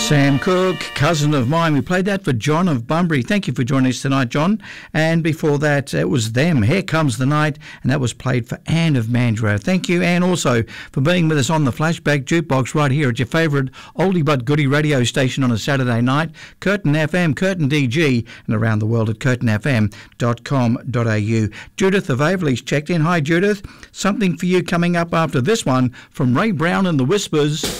Sam Cooke, Cousin of Mine. We played that for John of Bunbury. Thank you for joining us tonight, John. And before that, it was them. Here Comes the Night, and that was played for Anne of Mandurah. Thank you, Anne, also for being with us on the Flashback Jukebox right here at your favourite oldie but goodie radio station on a Saturday night, Curtin FM, Curtin DG, and around the world at curtinfm.com.au. Judith of Averley's checked in. Hi, Judith. Something for you coming up after this one from Ray Brown and the Whispers.